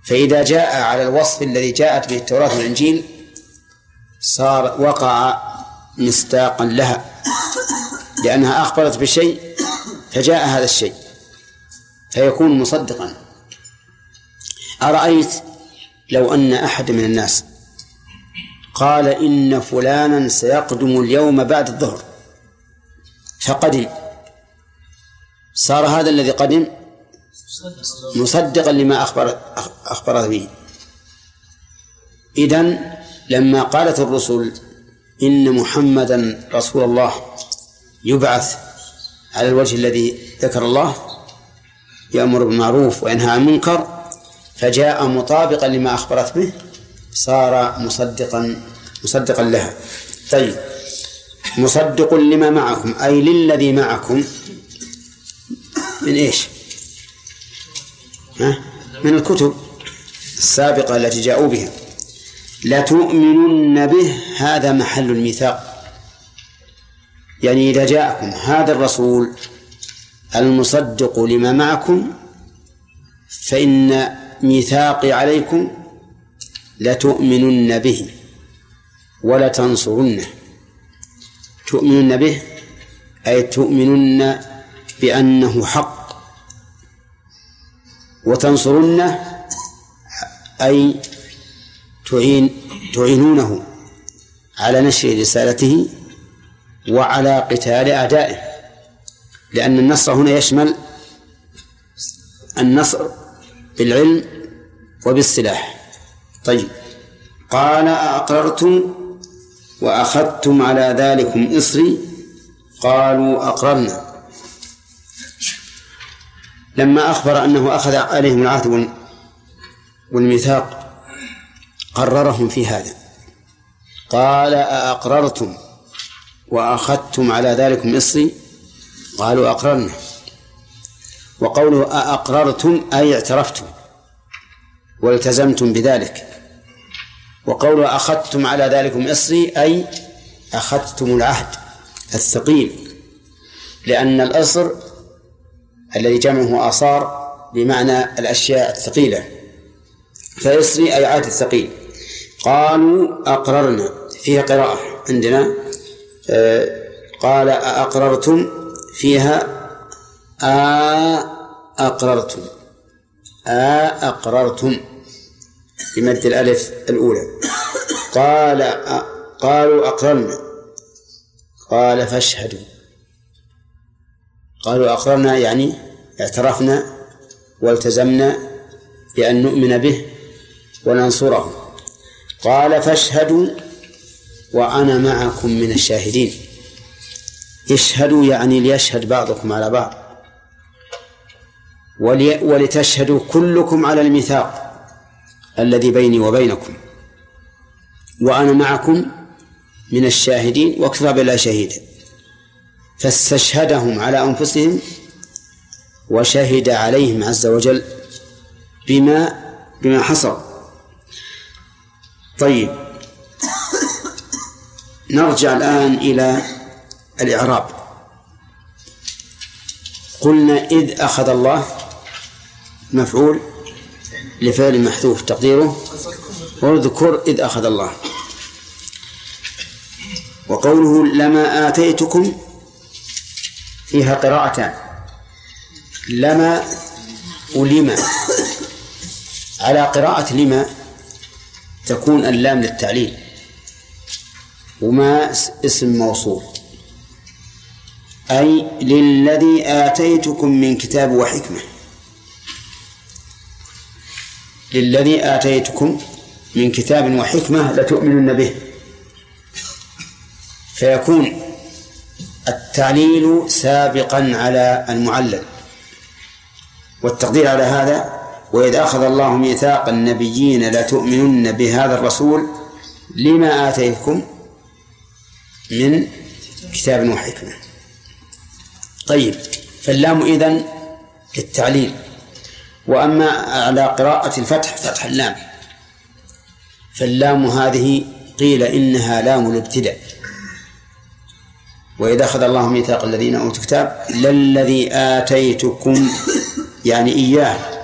فإذا جاء على الوصف الذي جاءت به التوراة والإنجيل صار وقع مصداقا لها، لأنها أخبرت بشيء فجاء هذا الشيء فيكون مصدقا. أرأيت لو أن أحد من الناس قال إن فلانا سيقدم اليوم بعد الظهر فقدم، صار هذا الذي قدم مصدقا لما أخبرت به. إذن لما قالت الرسل إن محمدا رسول الله يبعث على الوجه الذي ذكر الله، يأمر بالمعروف وينهى عن المنكر، فجاء مطابقا لما أخبرت به، صار مصدقا لها. طيب، مصدق لما معكم أي للذي معكم من إيش؟ من الكتب السابقة التي جاءوا بها. لتؤمنن به، هذا محل الميثاق، يعني إذا جاءكم هذا الرسول المصدق لما معكم فإن ميثاقي عليكم لتؤمنن به ولتنصرنه. تؤمنن به أي تؤمنن بأنه حق، وتنصرنه أي تعينونه على نشر رسالته وعلى قتال أعدائه، لأن النصر هنا يشمل النصر بالعلم وبالسلاح. طيب، قال أأقررتم وأخذتم على ذلكم إصري قالوا أقررنا. لما أخبر أنه أخذ عليهم العهد والميثاق قررهم في هذا، قال أأقررتم وأخذتم على ذلكم إصري قالوا أقررنا. وقوله أأقررتم أي اعترفتم والتزمتم بذلك، وقوله أخذتم على ذلكم إصري أي أخذتم العهد الثقيل، لأن الإصر الذي جمعه آصار بمعنى الأشياء الثقيلة، فإصري أي عهد الثقيل. قالوا أقررنا، فيها قراءة عندنا قال أقررتم، فيها أقررتم أقررتم بمد الألف الأولى. قالوا أقررنا، قال فاشهدوا. قالوا أقررنا يعني اعترفنا والتزمنا بأن نؤمن به وننصره. قال فاشهدوا وأنا معكم من الشاهدين. اشهدوا يعني ليشهد بعضكم على بعض، ولتشهدوا كلكم على الميثاق الذي بيني وبينكم، وأنا معكم من الشاهدين، واكفى بالله شهيدا. فاستشهدهم على أنفسهم وشهد عليهم عز وجل بما حصل. طيب، نرجع الآن إلى الإعراب. قلنا إذ أخذ الله مفعول لفعل محذوف تقديره واذكر إذ أخذ الله. وقوله لما آتيتكم فيها قراءتان، لما ولما. على قراءة لما تكون اللام للتعليل، وما اسم موصول، أي للذي آتيتكم من كتاب وحكمة. للذي آتيتكم من كتاب وحكمة لتؤمنن به، فيكون التعليل سابقا على المعلل. والتقدير على هذا وإذ أخذ الله ميثاق النبيين لتؤمنن بهذا الرسول لما آتيتكم من كتاب وحكمة. طيب، فاللام إذن للتعليل. وأما على قراءة الفتح فتح اللام، فاللام هذه قيل إنها لام الابتداء. وإذا أخذ الله ميثاق الذين أوتوا الكتاب للذي آتيتكم يعني إياه